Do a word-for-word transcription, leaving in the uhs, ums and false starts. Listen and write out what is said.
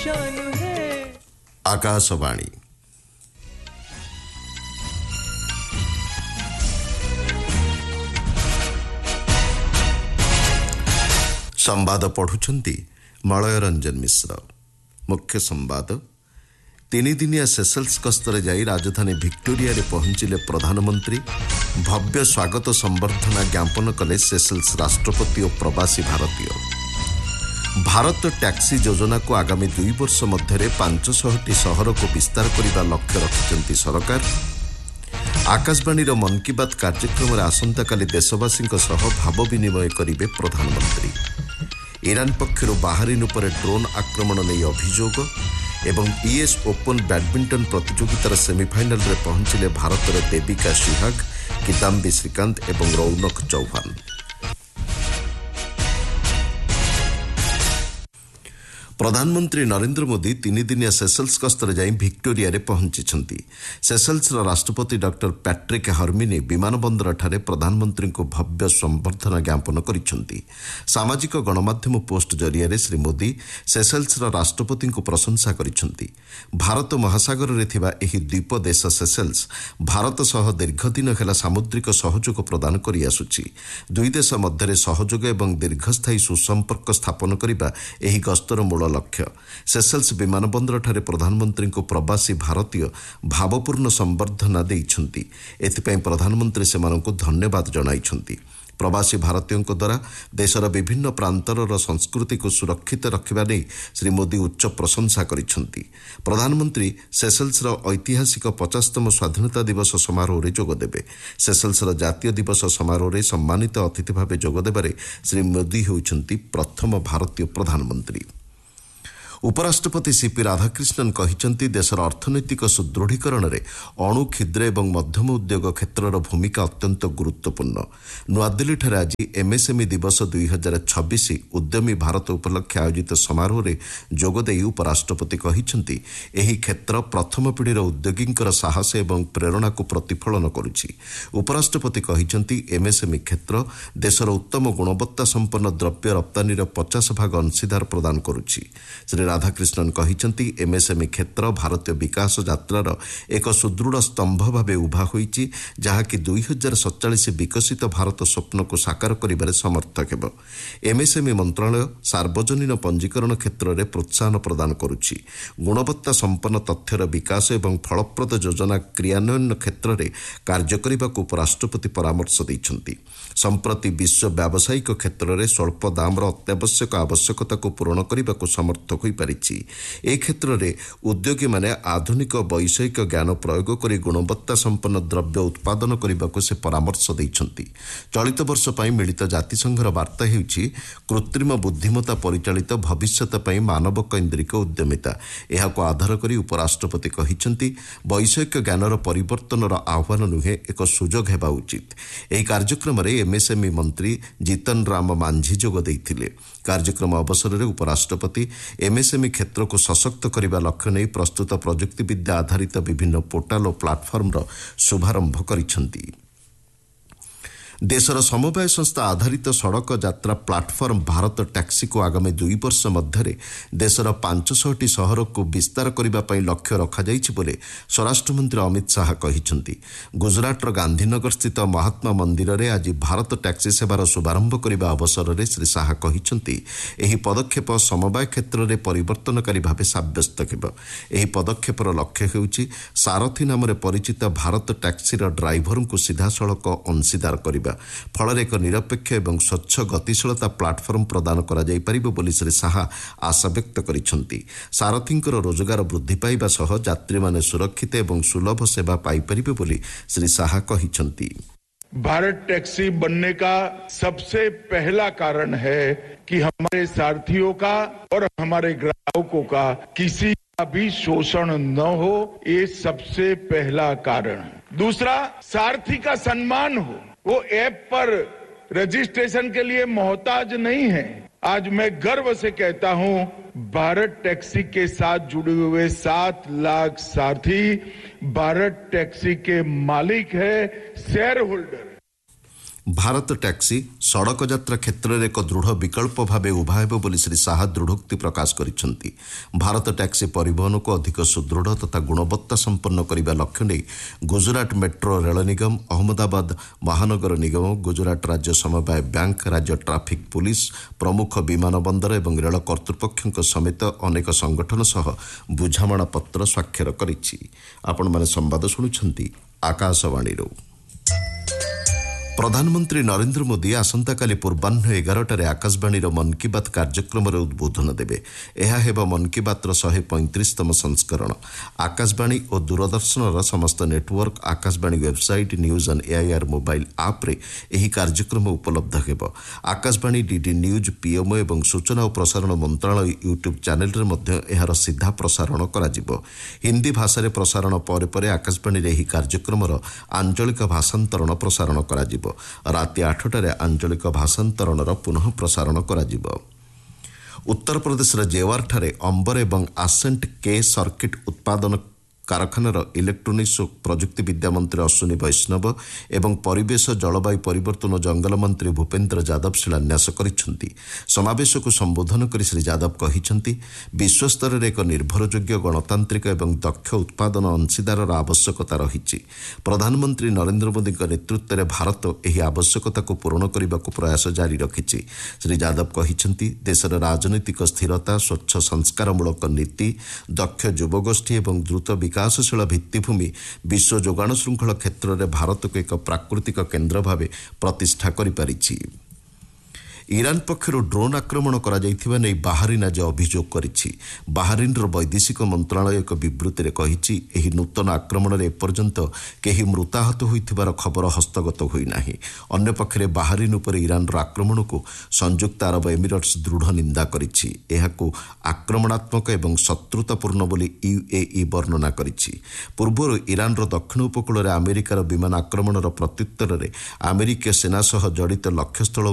शान है। आकाशवाणी संवाद पढ़ुछंती मलय रंजन मिश्र। मुख्य संवाद तीन दिनिया सेसेल्स गस्तरे जाई राजधानी विक्टोरिया रे पहुंचिले प्रधानमंत्री। भव्य स्वागत संबर्धना ज्ञापन कले सेसेल्स राष्ट्रपति और प्रवासी भारतीय। भारत टैक्सी योजना को आगामी दुई वर्ष मध्य पांच सौटी सहर को विस्तार करने लक्ष्य रखिंट सरकार। आकाशवाणी मन की बात कार्यक्रम आसंता काली देशवासी भाव विनिमय करेंगे प्रधानमंत्री। ईरान पक्षर बाहरीन पर ड्रोन आक्रमण नहीं अभियोग एवं ईएस ओपन बैडमिंटन प्रतियोगितार सेमिफाइनल रे पहुंचिले भारतर देविका सिहाग, किदाम्बी श्रीकांत एवं रौनक चौहान। प्रधानमंत्री नरेंद्र मोदी तीन दिनिया सेसेल्स गस्तरे जाई विक्टोरिया रे पहुंची। सेसेल्स राष्ट्रपति डॉक्टर पैट्रिक हर्मिनी विमान बंदर ठारे प्रधानमंत्री को भव्य संबर्धना ज्ञापन करिसेंती। सामाजिक गणमाध्यम पोस्ट जरिया श्री मोदी सेसेल्स राष्ट्रपति को प्रशंसा करिसेंती। भारत महासागर रे थिबा एही द्वीप देश सेसेल्स भारत सह दीर्घदिन हेला सामुद्रिक सहयोग प्रदान करि आसुछि। दुई देश मध्य सहयोग एवं दीर्घस्थायी सुसंपर्क स्थापन करिबा एही गस्तर मूल लक्ष्य। सेसेल्स विमान बंदर ठारे प्रधानमंत्री को प्रवासी भारतीय भावपूर्ण संबर्धना देइछंती। एथिपई प्रधानमंत्री सेमानंकु धन्यवाद जणाइछंती। प्रवासी भारतीयों द्वारा देशर विभिन्न प्रांतर संस्कृति को सुरक्षित रखा नहीं श्री मोदी उच्च प्रशंसा करिसेंती। प्रधानमंत्री सेसेल्स ऐतिहासिक पचासतम स्वाधीनता दिवस समारोह में जोगदेवे। सेसेल्स जातीय दिवस समारोह में सम्मानित अतिथि भाव जोगदेबारे श्री मोदी होइछंती प्रथम भारतीय प्रधानमंत्री। उपराष्ट्रपति सीपी राधाकृष्णन कहिसेंती देशर अर्थनैतिक सुदृढ़ीकरण में अणु क्षुद्र एवं मध्यम उद्योग क्षेत्रर भूमिका अत्यंत गुरुत्वपूर्ण। नुआदिल्ली ठारे आज एमएसएमई दिवस दुई हजार छब्बीस उद्यमी भारत उपलक्षे आयोजित समारोह में जोगदे उपराष्ट्रपति कहिसेंती एही क्षेत्र प्रथम पीढ़ीर उद्योगींकर साहस एवं प्रेरणा को प्रतिफलन करुछि। उपराष्ट्रपति कहिसेंती एमएसएमई क्षेत्र देशर उत्तम गुणवत्ता संपन्न द्रव्य रप्तानीर पचास भाग अंशीदार प्रदान करुछि। श्री राधाकृष्णन कहिसेंती एमएसएमई क्षेत्र भारतीय विकास यात्रार एक सुदृढ़ स्तंभ भावे उभा होईछि, जहाँकि दुई हजार सतचालीस विकसित भारत स्वप्न को साकार करिबारे समर्थक हेब। एमएसएमई मंत्रालय सार्वजनीन पंजीकरण क्षेत्र में प्रोत्साहन प्रदान करुछि। गुणवत्ता संपन्न तथ्यर विकास एवं फलप्रद योजना क्रियान्वयन क्षेत्र में कार्य करने को उपराष्ट्रपति परामर्श दैछंती। संप्रति विश्व व्यावसायिक क्षेत्र में स्वल्प दामर अत्यावश्यक आवश्यकता को पूरण करने को समर्थक हो पारिछि। ए क्षेत्र में उद्योगी माने आधुनिक वैषयिक ज्ञान प्रयोग कर गुणवत्ता संपन्न द्रव्य उत्पादन करने को से परामर्श दैछंती। चलित वर्ष पई मिलित जातिसंघर वार्ता हेउछि कृत्रिम बुद्धिमत्ता परिचालित भविष्यत पई मानव केन्द्रिक उद्यमिता। एहाको आधार करी उपराष्ट्रपति कहिसेंती वैषयिक ज्ञानर परिवर्तनर आह्वान नुहे एक सुजोग हेबा उचित। एही कार्यक्रम रे एमएसएमई मंत्री जीतन राम मांझी जोग दैथिले। कार्यक्रम अवसर में उपराष्ट्रपति एमएसएमई क्षेत्र को सशक्त करने लक्ष्य नहीं प्रस्तुत प्रजुक्ति विद्या आधारित विभिन्न पोर्टाल और प्लाटफर्म शुभारंभ करिसेंती। देशर समवाय संस्था आधारित सड़क यात्रा प्लाटफर्म भारत टैक्सी को आगामी दुई वर्ष मध्य देशर पांच सौटी सहर को विस्तार करने लक्ष्य रखाଯାଇଛି बोले स्वराष्ट्र मंत्री अमित शाह कहिसेंती। गुजरातर गांधीनगर स्थित महात्मा मंदिर में आज भारत टैक्सी सेवार शुभारंभ करने अवसर में श्री शाह कहिसेंती एही पदक्षेप समवाय क्षेत्र में परिवर्तनकारी भाव सब्यस्त हेब। एही पदक्षेपर लक्ष्य हेउछि सारथी नाम परिचित भारत टैक्सीर ड्राइभर को सीधासलख अंशीदार करने फल एक निरपेक्ष एवं स्वच्छ गतिशीलता प्लाटफर्म प्रदान करा जाई परिबो बोली श्री शाह आशा व्यक्त करिसेंती। सारथींकर रोजगार वृद्धि पाइबा सह यात्री माने सुरक्षित एवं सुलभ सेवा पाई परिबे बोली श्री शाह कहिसेंती। भारत टैक्सी बनने का सबसे पहला कारण है कि हमारे सारथियों का और हमारे ग्राहकों का किसी का भी शोषण न हो, ये सबसे पहला कारण। दूसरा, सारथी का सम्मान हो। वो ऐप पर रजिस्ट्रेशन के लिए मोहताज नहीं है। आज मैं गर्व से कहता हूं, भारत टैक्सी के साथ जुड़े हुए सात लाख सारथी भारत टैक्सी के मालिक है, शेयर होल्डर। ଭାରତ ଟ୍ୟାକ୍ସି ସଡ଼କ ଯାତ୍ରା କ୍ଷେତ୍ରରେ ଏକ ଦୃଢ଼ ବିକଳ୍ପ ଭାବେ ଉଭା ହେବ ବୋଲି ଶ୍ରୀ ଶାହା ଦୃଢ଼ୋକ୍ତି ପ୍ରକାଶ କରିଛନ୍ତି। ଭାରତ ଟ୍ୟାକ୍ସି ପରିବହନକୁ ଅଧିକ ସୁଦୃଢ଼ ତଥା ଗୁଣବତ୍ତା ସମ୍ପନ୍ନ କରିବା ଲକ୍ଷ୍ୟ ନେଇ ଗୁଜରାଟ ମେଟ୍ରୋ ରେଳ ନିଗମ, ଅହମ୍ମଦାବାଦ ମହାନଗର ନିଗମ, ଗୁଜରାଟ ରାଜ୍ୟ ସମବାୟ ବ୍ୟାଙ୍କ, ରାଜ୍ୟ ଟ୍ରାଫିକ୍ ପୁଲିସ, ପ୍ରମୁଖ ବିମାନ ବନ୍ଦର ଏବଂ ରେଳ କର୍ତ୍ତୃପକ୍ଷଙ୍କ ସମେତ ଅନେକ ସଂଗଠନ ସହ ବୁଝାମଣା ପତ୍ର ସ୍ୱାକ୍ଷର କରିଛି। ଆପଣମାନେ ସମ୍ବାଦ ଶୁଣୁଛନ୍ତି ଆକାଶବାଣୀରୁ। ପ୍ରଧାନମନ୍ତ୍ରୀ ନରେନ୍ଦ୍ର ମୋଦି ଆସନ୍ତାକାଲି ପୂର୍ବାହ୍ନ ଏଗାରଟାରେ ଆକାଶବାଣୀର ମନ୍ କି ବାତ୍ କାର୍ଯ୍ୟକ୍ରମରେ ଉଦ୍ବୋଧନ ଦେବେ। ଏହା ହେବ ମନ୍ କି ବାତ୍ର ଶହେ ପଇଁତିରିଶତମ ସଂସ୍କରଣ। ଆକାଶବାଣୀ ଓ ଦୂରଦର୍ଶନର ସମସ୍ତ network, Akashvani website, news on AIR mobile ଆପ୍ରେ ଏହି କାର୍ଯ୍ୟକ୍ରମ ଉପଲବ୍ଧ ହେବ। ଆକାଶବାଣୀ, ଡିଡି ନ୍ୟୁଜ୍, ପିଏମ୍ଓ ଏବଂ ସୂଚନା ଓ ପ୍ରସାରଣ ମନ୍ତ୍ରଣାଳୟ ୟୁଟ୍ୟୁବ୍ ଚ୍ୟାନେଲରେ ମଧ୍ୟ ଏହାର ସିଧା ପ୍ରସାରଣ କରାଯିବ। ହିନ୍ଦୀ ଭାଷାରେ ପ୍ରସାରଣ ପରେ ପରେ ଆକାଶବାଣୀରେ ଏହି କାର୍ଯ୍ୟକ୍ରମର ଆଞ୍ଚଳିକ ଭାଷାନ୍ତରଣ ପ୍ରସାରଣ କରାଯିବ। ରାତି ଆଠଟାରେ ଆଞ୍ଚଳିକ ଭାଷାନ୍ତରଣର ପୁନଃ ପ୍ରସାରଣ କରାଯିବ। ଉତ୍ତରପ୍ରଦେଶର ଜେୱାରଠାରେ ଅମ୍ବର ଏବଂ ଆସେଣ୍ଟ କେ ସର୍କିଟ୍ ଉତ୍ପାଦନ କାରଖାନାର ଇଲେକ୍ଟ୍ରୋନିକ୍ସ ଓ ପ୍ରଯୁକ୍ତି ବିଦ୍ୟା ମନ୍ତ୍ରୀ ଅଶ୍ୱିନୀ ବୈଷ୍ଣବ ଏବଂ ପରିବେଶ, ଜଳବାୟୁ ପରିବର୍ତ୍ତନ ଓ ଜଙ୍ଗଲ ମନ୍ତ୍ରୀ ଭୂପେନ୍ଦ୍ର ଯାଦବ ଶିଳାନ୍ୟାସ କରିଛନ୍ତି। ସମାବେଶକୁ ସମ୍ବୋଧନ କରି ଶ୍ରୀ ଯାଦବ କହିଛନ୍ତି, ବିଶ୍ୱସ୍ତରରେ ଏକ ନିର୍ଭରଯୋଗ୍ୟ, ଗଣତାନ୍ତ୍ରିକ ଏବଂ ଦକ୍ଷ ଉତ୍ପାଦନ ଅଂଶୀଦାରର ଆବଶ୍ୟକତା ରହିଛି। ପ୍ରଧାନମନ୍ତ୍ରୀ ନରେନ୍ଦ୍ର ମୋଦିଙ୍କ ନେତୃତ୍ୱରେ ଭାରତ ଏହି ଆବଶ୍ୟକତାକୁ ପୂରଣ କରିବାକୁ ପ୍ରୟାସ ଜାରି ରଖିଛି। ଶ୍ରୀ ଯାଦବ କହିଛନ୍ତି, ଦେଶର ରାଜନୈତିକ ସ୍ଥିରତା, ସ୍ୱଚ୍ଛ ସଂସ୍କାରମୂଳକ ନୀତି, ଦକ୍ଷ ଯୁବଗୋଷ୍ଠୀ ଏବଂ ଦ୍ରୁତ ବିକାଶଶୀଳ ଭିତ୍ତିଭୂମି ବିଶ୍ୱ ଯୋଗାଣ ଶୃଙ୍ଖଳ କ୍ଷେତ୍ରରେ ଭାରତକୁ ଏକ ପ୍ରାକୃତିକ କେନ୍ଦ୍ର ଭାବେ ପ୍ରତିଷ୍ଠା କରିପାରିଛି। ଇରାନ ପକ୍ଷରୁ ଡ୍ରୋନ୍ ଆକ୍ରମଣ କରାଯାଇଥିବା ନେଇ ବାହାରିନ୍ ଆଜି ଅଭିଯୋଗ କରିଛି। ବାହାରିନ୍ର ବୈଦେଶିକ ମନ୍ତ୍ରଣାଳୟ ଏକ ବିବୃତ୍ତିରେ କହିଛି, ଏହି ନୂତନ ଆକ୍ରମଣରେ ଏପର୍ଯ୍ୟନ୍ତ କେହି ମୃତାହତ ହୋଇଥିବାର ଖବର ହସ୍ତଗତ ହୋଇନାହିଁ। ଅନ୍ୟପକ୍ଷରେ ବାହାରିନ୍ ଉପରେ ଇରାନର ଆକ୍ରମଣକୁ ସଂଯୁକ୍ତ ଆରବ ଏମିରେଟ୍ସ ଦୃଢ଼ ନିନ୍ଦା କରିଛି। ଏହାକୁ ଆକ୍ରମଣାତ୍ମକ ଏବଂ ଶତ୍ରୁତାପୂର୍ଣ୍ଣ ବୋଲି ୟୁଏଇ ବର୍ଣ୍ଣନା କରିଛି। ପୂର୍ବରୁ ଇରାନର ଦକ୍ଷିଣ ଉପକୂଳରେ ଆମେରିକାର ବିମାନ ଆକ୍ରମଣର ପ୍ରତ୍ୟୁତ୍ତରରେ ଆମେରିକୀୟ ସେନା ସହ ଜଡ଼ିତ ଲକ୍ଷ୍ୟସ୍ଥଳ